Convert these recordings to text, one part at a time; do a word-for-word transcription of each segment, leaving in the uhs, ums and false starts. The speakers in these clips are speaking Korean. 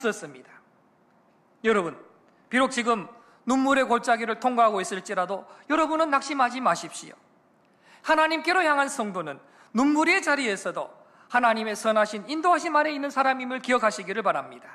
있었습니다. 여러분, 비록 지금 눈물의 골짜기를 통과하고 있을지라도 여러분은 낙심하지 마십시오. 하나님께로 향한 성도는 눈물의 자리에서도 하나님의 선하신 인도하심 아래 있는 사람임을 기억하시기를 바랍니다.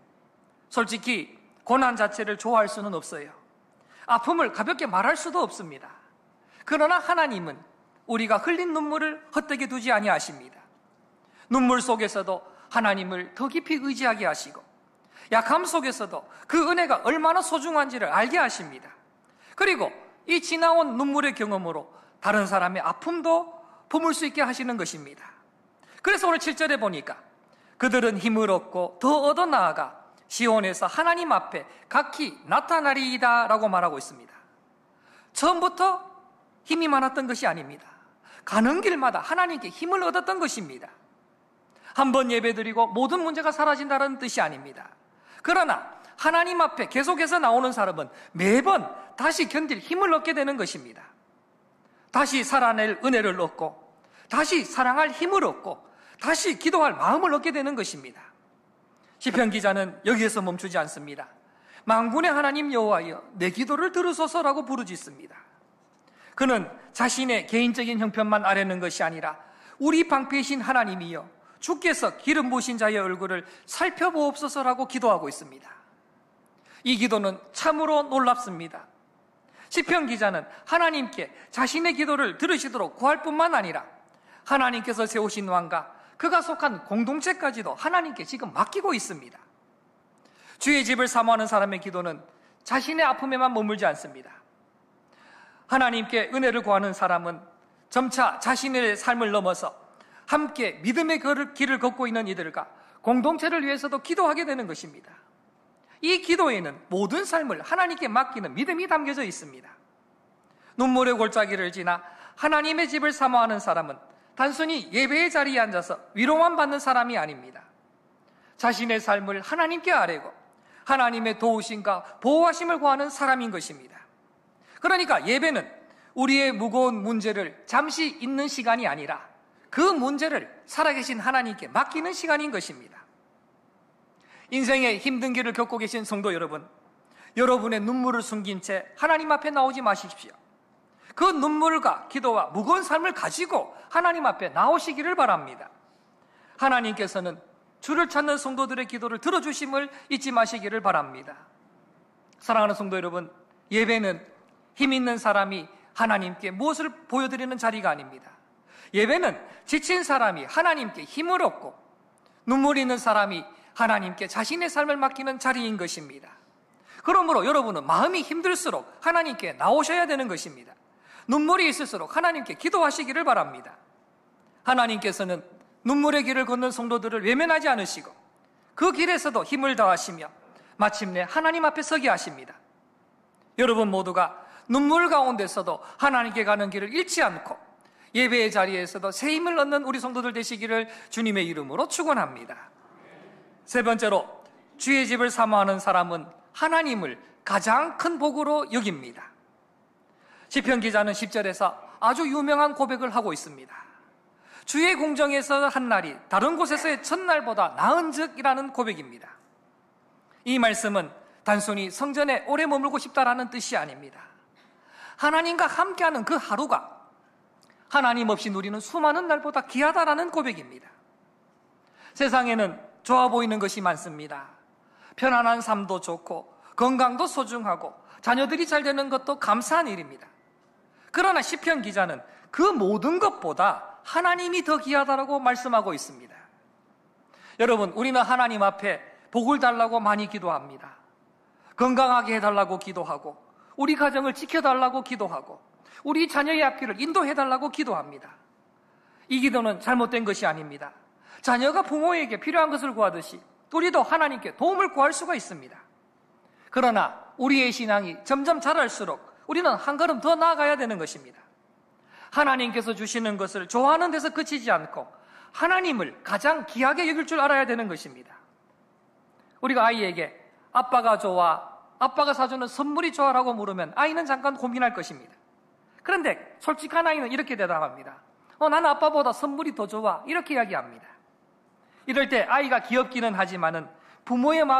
솔직히 고난 자체를 좋아할 수는 없어요. 아픔을 가볍게 말할 수도 없습니다. 그러나 하나님은 우리가 흘린 눈물을 헛되게 두지 아니하십니다. 눈물 속에서도 하나님을 더 깊이 의지하게 하시고 약함 속에서도 그 은혜가 얼마나 소중한지를 알게 하십니다. 그리고 이 지나온 눈물의 경험으로 다른 사람의 아픔도 품을 수 있게 하시는 것입니다. 그래서 오늘 칠 절에 보니까 그들은 힘을 얻고 더 얻어 나아가 시온에서 하나님 앞에 각기 나타나리이다 라고 말하고 있습니다. 처음부터 힘이 많았던 것이 아닙니다. 가는 길마다 하나님께 힘을 얻었던 것입니다. 한 번 예배드리고 모든 문제가 사라진다는 뜻이 아닙니다. 그러나 하나님 앞에 계속해서 나오는 사람은 매번 다시 견딜 힘을 얻게 되는 것입니다. 다시 살아낼 은혜를 얻고 다시 사랑할 힘을 얻고 다시 기도할 마음을 얻게 되는 것입니다. 시편 기자는 여기에서 멈추지 않습니다. 만군의 하나님 여호와여 내 기도를 들으소서라고 부르짖습니다. 그는 자신의 개인적인 형편만 아뢰는 것이 아니라 우리 방패이신 하나님이여 주께서 기름 부으신 자의 얼굴을 살펴보옵소서라고 기도하고 있습니다. 이 기도는 참으로 놀랍습니다. 시편 기자는 하나님께 자신의 기도를 들으시도록 구할 뿐만 아니라 하나님께서 세우신 왕과 그가 속한 공동체까지도 하나님께 지금 맡기고 있습니다. 주의 집을 사모하는 사람의 기도는 자신의 아픔에만 머물지 않습니다. 하나님께 은혜를 구하는 사람은 점차 자신의 삶을 넘어서 함께 믿음의 길을 걷고 있는 이들과 공동체를 위해서도 기도하게 되는 것입니다. 이 기도에는 모든 삶을 하나님께 맡기는 믿음이 담겨져 있습니다. 눈물의 골짜기를 지나 하나님의 집을 사모하는 사람은 단순히 예배의 자리에 앉아서 위로만 받는 사람이 아닙니다. 자신의 삶을 하나님께 아뢰고 하나님의 도우심과 보호하심을 구하는 사람인 것입니다. 그러니까 예배는 우리의 무거운 문제를 잠시 잊는 시간이 아니라 그 문제를 살아계신 하나님께 맡기는 시간인 것입니다. 인생의 힘든 길을 겪고 계신 성도 여러분, 여러분의 눈물을 숨긴 채 하나님 앞에 나오지 마십시오. 그 눈물과 기도와 무거운 삶을 가지고 하나님 앞에 나오시기를 바랍니다. 하나님께서는 주를 찾는 성도들의 기도를 들어주심을 잊지 마시기를 바랍니다. 사랑하는 성도 여러분, 예배는 힘 있는 사람이 하나님께 무엇을 보여드리는 자리가 아닙니다. 예배는 지친 사람이 하나님께 힘을 얻고 눈물 있는 사람이 하나님께 자신의 삶을 맡기는 자리인 것입니다. 그러므로 여러분은 마음이 힘들수록 하나님께 나오셔야 되는 것입니다. 눈물이 있을수록 하나님께 기도하시기를 바랍니다. 하나님께서는 눈물의 길을 걷는 성도들을 외면하지 않으시고 그 길에서도 힘을 다하시며 마침내 하나님 앞에 서게 하십니다. 여러분 모두가 눈물 가운데서도 하나님께 가는 길을 잃지 않고 예배의 자리에서도 새 힘을 얻는 우리 성도들 되시기를 주님의 이름으로 축원합니다. 세 번째로, 주의 집을 사모하는 사람은 하나님을 가장 큰 복으로 여깁니다. 시편 기자는 십 절에서 아주 유명한 고백을 하고 있습니다. 주의 공정에서 한 날이 다른 곳에서의 첫날보다 나은즉이라는 고백입니다. 이 말씀은 단순히 성전에 오래 머물고 싶다라는 뜻이 아닙니다. 하나님과 함께하는 그 하루가 하나님 없이 누리는 수많은 날보다 귀하다라는 고백입니다. 세상에는 좋아 보이는 것이 많습니다. 편안한 삶도 좋고 건강도 소중하고 자녀들이 잘 되는 것도 감사한 일입니다. 그러나 시편 기자는 그 모든 것보다 하나님이 더 귀하다라고 말씀하고 있습니다. 여러분, 우리는 하나님 앞에 복을 달라고 많이 기도합니다. 건강하게 해달라고 기도하고 우리 가정을 지켜달라고 기도하고 우리 자녀의 앞길을 인도해달라고 기도합니다. 이 기도는 잘못된 것이 아닙니다. 자녀가 부모에게 필요한 것을 구하듯이 우리도 하나님께 도움을 구할 수가 있습니다. 그러나 우리의 신앙이 점점 자랄수록 우리는 한 걸음 더 나아가야 되는 것입니다. 하나님께서 주시는 것을 좋아하는 데서 그치지 않고 하나님을 가장 귀하게 여길 줄 알아야 되는 것입니다. 우리가 아이에게 아빠가 좋아, 아빠가 사주는 선물이 좋아라고 물으면 아이는 잠깐 고민할 것입니다. 그런데 솔직한 아이는 이렇게 대답합니다. 어, 나는 아빠보다 선물이 더 좋아, 이렇게 이야기합니다. 이럴 때 아이가 귀엽기는 하지만은 부모의 마음